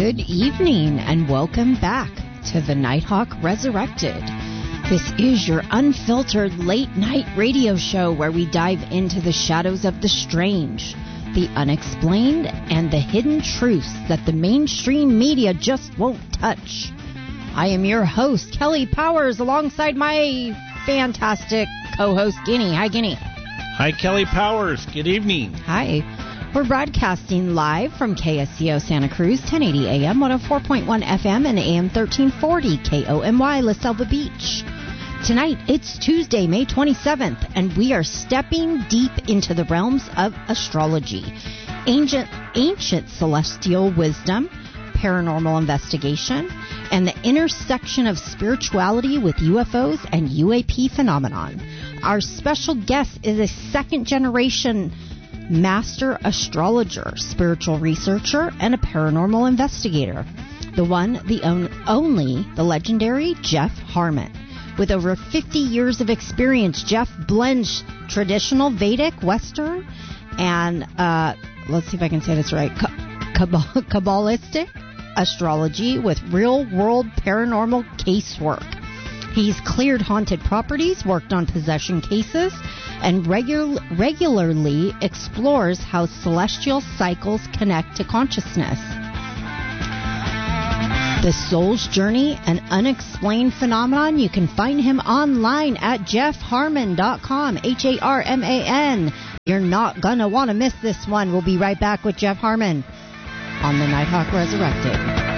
Good evening and welcome back to the Nighthawk Resurrected. This is your unfiltered late night radio show where we dive into the shadows of the strange, the unexplained, and the hidden truths that the mainstream media just won't touch. I am your host, Kelly Powers, alongside my fantastic co-host, Guinea. Hi, Guinea. Hi, Kelly Powers. Good evening. Hi. We're broadcasting live from KSCO Santa Cruz, 1080 AM, 104.1 FM, and AM 1340 KOMY La Selva Beach. Tonight, it's Tuesday, May 27th, and we are stepping deep into the realms of astrology, ancient celestial wisdom, paranormal investigation, and the intersection of spirituality with UFOs and UAP phenomenon. Our special guest is a second-generation master astrologer, spiritual researcher, and a paranormal investigator. The one, the only, the legendary Jeff Harmon. With over 50 years of experience, Jeff blends traditional Vedic, Western, and, let's see if I can say this right, Kabbalistic astrology with real-world paranormal casework. He's cleared haunted properties, worked on possession cases, and regularly explores how celestial cycles connect to consciousness. The Soul's Journey, an unexplained phenomenon. You can find him online at jeffharman.com, Harman. You're not going to want to miss this one. We'll be right back with Jeff Harmon on the Nighthawk Resurrected.